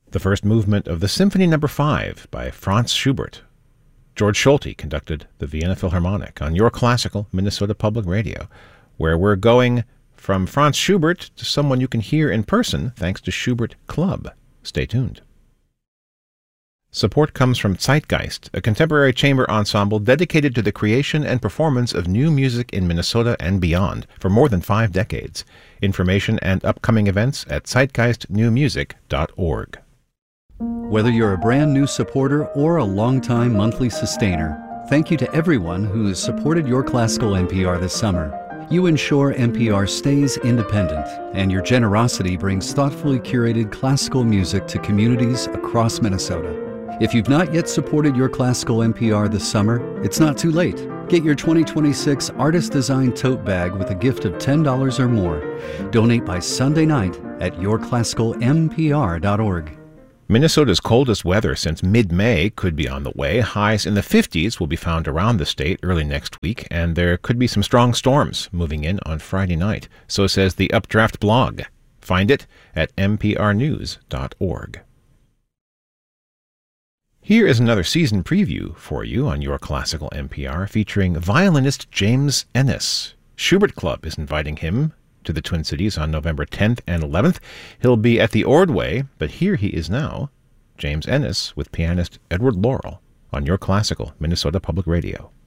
The first movement of the Symphony No. 5 by Franz Schubert. George Solti conducted the Vienna Philharmonic on your classical Minnesota Public Radio, where we're going from Franz Schubert to someone you can hear in person thanks to Schubert Club. Stay tuned. Support comes from Zeitgeist, a contemporary chamber ensemble dedicated to the creation and performance of new music in Minnesota and beyond for more than 5 decades. Information and upcoming events at zeitgeistnewmusic.org. Whether you're a brand new supporter or a longtime monthly sustainer, thank you to everyone who has supported Your Classical NPR this summer. You ensure NPR stays independent, and your generosity brings thoughtfully curated classical music to communities across Minnesota. If you've not yet supported Your Classical NPR this summer, it's not too late. Get your 2026 Artist Design Tote Bag with a gift of $10 or more. Donate by Sunday night at yourclassicalmpr.org. Minnesota's coldest weather since mid-May could be on the way. Highs in the 50s will be found around the state early next week, and there could be some strong storms moving in on Friday night. So says the Updraft blog. Find it at mprnews.org. Here is another season preview for you on Your Classical NPR featuring violinist James Ennis. Schubert Club is inviting him to the Twin Cities on November 10th and 11th. He'll be at the Ordway, but here he is now, James Ennis with pianist Edward Laurel on Your Classical Minnesota Public Radio.